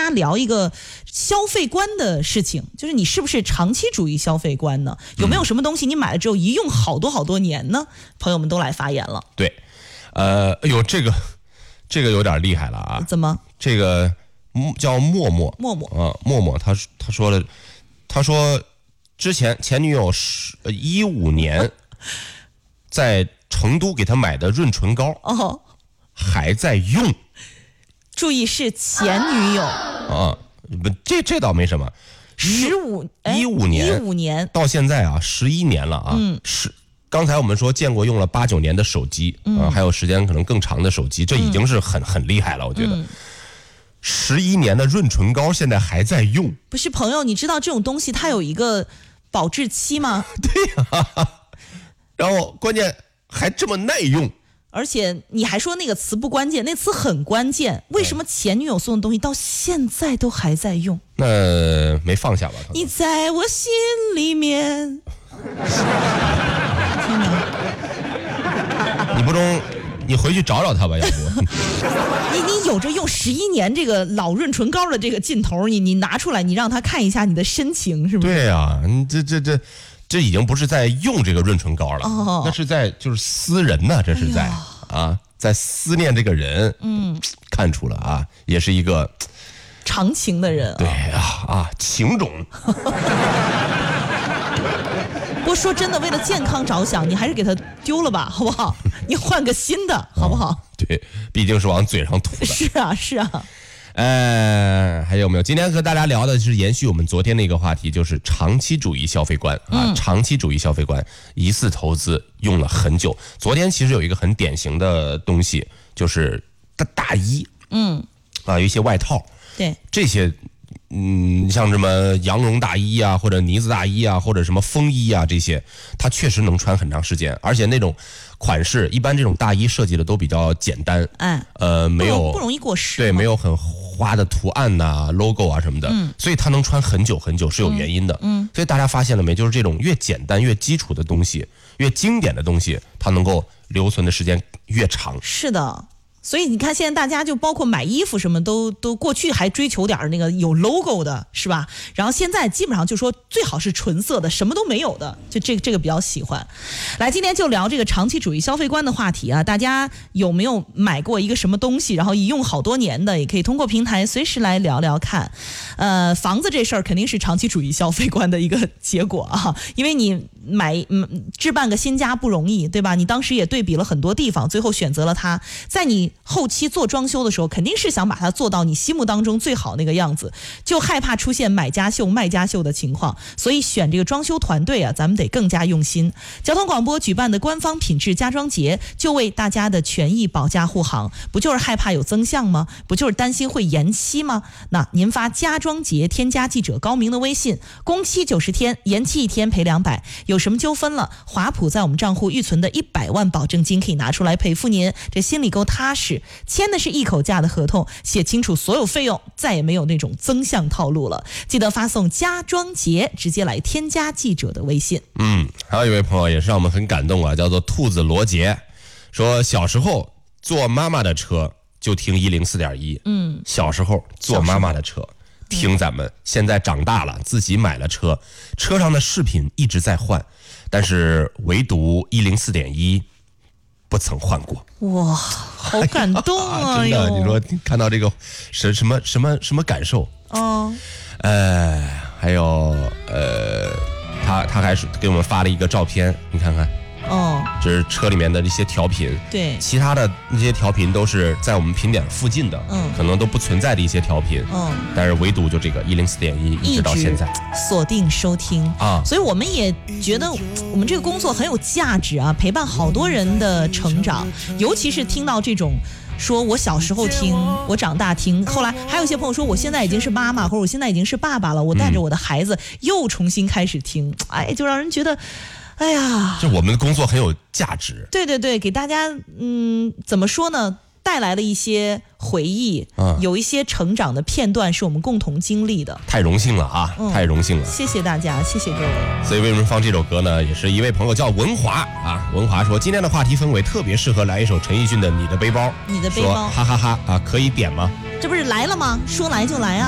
聊一个消费观的事情，就是你是不是长期主义消费观呢？有没有什么东西你买了之后一用好多好多年呢？朋友们都来发言了。 对，哎呦，这个有点厉害了啊！ 怎么？ 这个叫默默啊，默默他说之前前女友15年在成都给他买的润唇膏还在用。 注意是前女友啊，这倒没什么。15年到现在啊，11年了啊。刚才我们说见过用了8、9年的手机啊，还有时间可能更长的手机，这已经是很厉害了，我觉得。11年的润唇膏现在还在用。 不是朋友，你知道这种东西它有一个保质期吗？ 对呀，然后关键还这么耐用。 而且你还说那个词不关键，那词很关键。为什么前女友送的东西到现在都还在用？ 那没放下吧？ 你在我心里面。天哪！ 你回去找找他吧，要不？ 你有着用11年这个老润唇膏的这个劲头，你拿出来，你让他看一下你的深情，是不是？ 对呀，你这已经不是在用这个润唇膏了，那是在就是思人呐，这是在在思念这个人。看出了啊，也是一个长情的人。 对情种。 不过说真的，为了健康着想，你还是给他丢了吧，好不好？你换个新的，好不好？ 对，毕竟是往嘴上吐的。 是啊。 还有没有？今天和大家聊的是延续我们昨天的一个话题，就是长期主义消费观啊。长期主义消费观，一次投资用了很久。昨天其实有一个很典型的东西，就是大衣，有一些外套， 对这些。像什么羊绒大衣啊，或者呢子大衣啊，或者什么风衣啊，这些它确实能穿很长时间，而且那种款式一般这种大衣设计的都比较简单，没有不容易过时， 对，没有很花的图案呐、logo 啊什么的，所以它能穿很久很久是有原因的。所以大家发现了没？就是这种越简单越基础的东西，越经典的东西，它能够留存的时间越长。 是的。所以你看，现在大家就包括买衣服什么都过去还追求点那个有 logo 的，是吧？然后现在基本上就说最好是纯色的，什么都没有的，就这个比较喜欢。来，今天就聊这个长期主义消费观的话题啊，大家有没有买过一个什么东西，然后一用好多年的，也可以通过平台随时来聊聊看。房子这事儿肯定是长期主义消费观的一个结果啊，因为你置办个新家不容易，对吧？你当时也对比了很多地方，最后选择了它。在你后期做装修的时候，肯定是想把它做到你心目当中最好那个样子，就害怕出现买家秀卖家秀的情况，所以选这个装修团队啊，咱们得更加用心。交通广播举办的官方品质家装节，就为大家的权益保驾护航，不就是害怕有增项吗？不就是担心会延期吗？那您发家装节添加记者高明的微信，工期90天，延期1天赔200，有什么纠纷了，华普在我们账户预存的100万保证金可以拿出来赔付您，这心里够踏实。签的是一口价的合同，写清楚所有费用，再也没有那种增项套路了。记得发送家装节直接来添加记者的微信。 还有一位朋友也是让我们很感动啊，叫做兔子罗杰，说小时候坐妈妈的车就听104.1，小时候坐妈妈的车听咱们，现在长大了自己买了车，车上的视频一直在换，但是唯独104.1不曾换过。 哇，好感动啊！ 真的，你说看到这个什么感受？还有他还是给我们发了一个照片，你看看。这是车里面的一些调频， 对， 其他的那些调频都是在我们频点附近的，可能都不存在的一些调频，但是唯独就这个104.1一直到现在锁定收听啊，所以我们也觉得我们这个工作很有价值啊，陪伴好多人的成长，尤其是听到这种说我小时候听，我长大听，后来还有一些朋友说我现在已经是妈妈，或者我现在已经是爸爸了，我带着我的孩子又重新开始听，就让人觉得哎呀， 就我们的工作很有价值。 对对对，给大家怎么说呢，带来了一些回忆，有一些成长的片段是我们共同经历的。 太荣幸了啊，太荣幸了， 谢谢大家，谢谢各位。 所以为什么放这首歌呢？也是一位朋友叫文华啊，文华说今天的话题氛围特别适合来一首陈奕迅的《你的背包》， 你的背包， 哈哈哈啊，可以点吗？ 这不是来了吗？说来就来啊。